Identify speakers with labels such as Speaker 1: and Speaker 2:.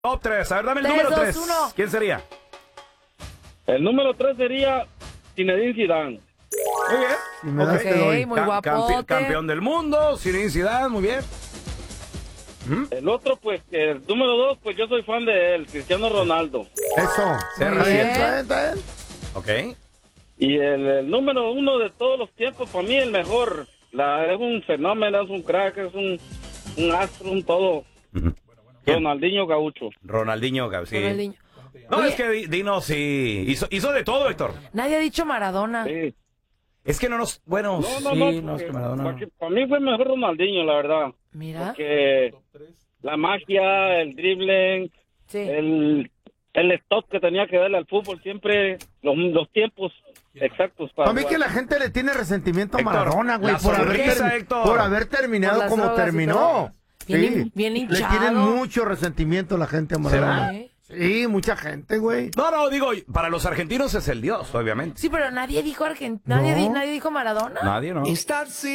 Speaker 1: Top 3. A ver, dame el
Speaker 2: 3,
Speaker 1: número
Speaker 2: 2,
Speaker 1: 3.
Speaker 2: 1.
Speaker 1: ¿Quién sería?
Speaker 3: El número 3 sería Zinedine Zidane.
Speaker 1: Muy bien.
Speaker 4: Si me das, te
Speaker 2: Ok,
Speaker 4: doy.
Speaker 2: muy guapote.
Speaker 1: Campeón del mundo, Zinedine Zidane, muy bien.
Speaker 3: El otro, pues, el número 2, pues yo soy fan de él, Cristiano Ronaldo.
Speaker 4: Eso.
Speaker 1: Cerra
Speaker 2: bien.
Speaker 4: Está bien.
Speaker 1: Ok.
Speaker 3: Y el número 1 de todos los tiempos, para mí el mejor. Es un fenómeno, es un crack, es un astro, un todo.
Speaker 1: ¿Quién?
Speaker 3: Ronaldinho Gaucho.
Speaker 1: Ronaldinho, sí.
Speaker 2: Ronaldinho.
Speaker 1: No,
Speaker 2: Oye,
Speaker 1: es que Dino sí hizo de todo, Héctor.
Speaker 2: nadie ha dicho Maradona.
Speaker 3: Sí.
Speaker 1: Es que no nos... Bueno,
Speaker 3: No,
Speaker 1: es que Maradona no.
Speaker 3: para mí fue mejor Ronaldinho, la verdad.
Speaker 2: Mira.
Speaker 3: Porque la magia, el dribbling,
Speaker 2: Sí.
Speaker 3: el stop que tenía que darle al fútbol, siempre los tiempos exactos para
Speaker 4: A mí
Speaker 3: jugar.
Speaker 4: que la gente le tiene resentimiento a
Speaker 1: Héctor,
Speaker 4: Maradona, güey,
Speaker 1: la
Speaker 4: por
Speaker 1: sonrisa, Héctor.
Speaker 4: por haber terminado
Speaker 2: Por las
Speaker 4: como
Speaker 2: drogas y
Speaker 4: terminó.
Speaker 2: todo. Bien
Speaker 4: Le
Speaker 2: hinchado.
Speaker 4: tienen mucho resentimiento la gente a Maradona.
Speaker 2: Sí.
Speaker 4: Sí, mucha gente, güey.
Speaker 1: No, digo, para los argentinos es el dios, obviamente.
Speaker 2: Sí, pero nadie dijo nadie dijo Maradona.
Speaker 1: Nadie, ¿no?